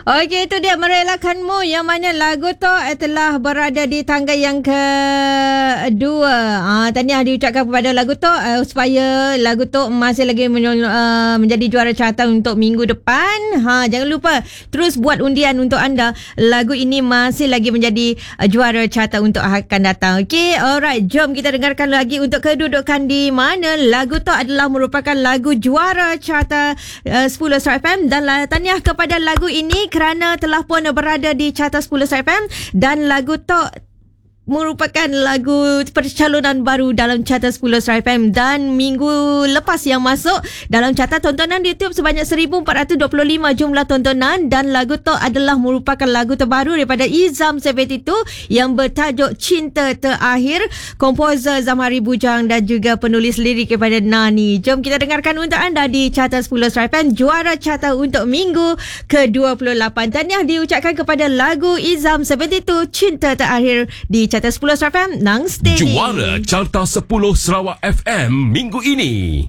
Okey, itu dia Merelakanmu, yang mana lagu tu telah berada di tangga yang kedua. Tahniah diucapkan kepada lagu tu supaya lagu tu masih lagi menjadi juara carta untuk minggu depan. Jangan lupa terus buat undian untuk anda. Lagu ini masih lagi menjadi juara carta untuk akan datang. Okey, alright, jom kita dengarkan lagi untuk kedudukan di mana lagu tu adalah merupakan lagu juara carta 10 Star FM. Dan tahniah kepada lagu ini kerana telah pun berada di carta 10 Star FM, dan lagu tu merupakan lagu percalonan baru dalam carta 10 Star FM, dan minggu lepas yang masuk dalam carta tontonan di YouTube sebanyak 1425 jumlah tontonan. Dan lagu tu adalah merupakan lagu terbaru daripada Izam 72 yang bertajuk Cinta Terakhir, komposer Zamhari Bujang dan juga penulis lirik kepada Nani. Jom kita dengarkan untuk anda di carta 10 Star FM, juara carta untuk minggu ke-28. Tahniah diucapkan kepada lagu Izam 72 Cinta Terakhir di carta 10 Star FM, nang steady. Juara carta 10 Sarawak FM minggu ini.